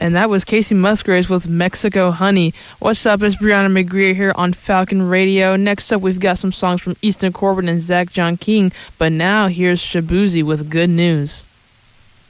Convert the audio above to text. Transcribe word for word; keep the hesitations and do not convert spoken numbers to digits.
And that was Casey Musgraves with Mexico Honey. What's up? It's Brianna McGreer here on Falcon Radio. Next up, we've got some songs from Easton Corbin and Zach John King. But now, here's Shabuzi with Good News.